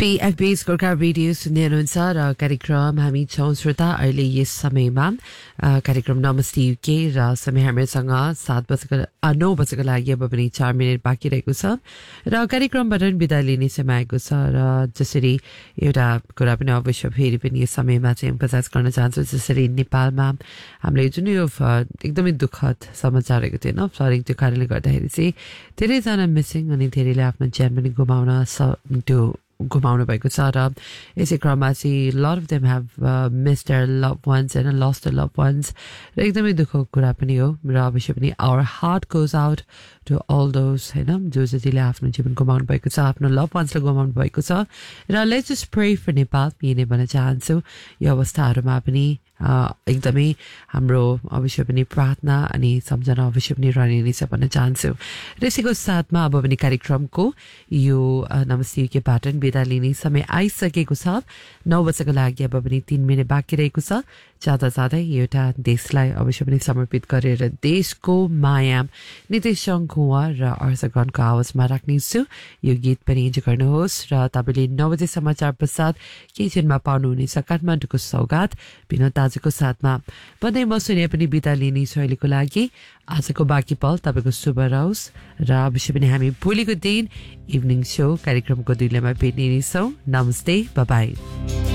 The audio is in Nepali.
PFB's गोर्खा रेडियो सुन्दै हुनुहुन्छ र कार्यक्रम हामी छौं श्रोता अहिले यस समयमा कार्यक्रम नमस्ते युके र समय हामीसँग 9 बजेको लागि अब पनि 4 मिनेट बाँकी रहेको छ र कार्यक्रमबाट बिदा लिने समय आएको छ र जसरी एउटा कुरा पनि अवश्य फेरि पनि यो समयमा चाहिँ एम्फसाइज गर्न चाहन्छु जसरी नेपालमा हामीले जुन यो एकदमै दुःखद समाचार रहेको थियो न फ्लडिङ त्यो कारणले गर्दाखेरि चाहिँ धेरैजना मिसिङ अनि धेरैले आफ्नो ज्यान पनि गुमाउनु भएको छ र यसै क्रममा चाहिँ lot of them have missed there love once होइन लस्ट देयर लभ वान्स र एकदमै दुःखको कुरा पनि हो र अवश्य पनि our heart goes out to all those होइन जो जतिले आफ्नो जीवन गुमाउनु भएको छ आफ्नो लभ वान्सलाई गुमाउनु भएको छ र let's just pray for Nepal यही नै भन्न चाहन्छु यो अवस्थाहरूमा पनि एकदमै हाम्रो अवश्य पनि प्रार्थना अनि सम्झना अवश्य पनि रहनेछ भन्न चाहन्छु र यसैको साथमा अब पनि कार्यक्रमको यो नमस्ते युकेबाट बिदा लिने समय आइसकेको छ 9 बजेको लागि अब पनि 3 मिनेट बाँकी रहेको छ जाँदा जाँदै एउटा देशलाई अवश्य पनि समर्पित गरेर देशको माया नितेश शङ्कुवा र अर्सगनको आवाजमा राख्नेछु यो गीत पनि इन्जोय गर्नुहोस् र तपाईँले 9 बजे समाचार पश्चात केही क्षणमा पाउनुहुनेछ काठमाडौँको सौगात विनोद दाजुको साथमा भन्दै म सुने पनि बिदा लिने छु अहिलेको लागि आजको बाँकी पल तपाईँको शुभ रहोस् र अवश्य पनि हामी भोलिको दिन इभिनिङ सो कार्यक्रमको दुईलेमा भेट्ने छौँ नमस्ते बाई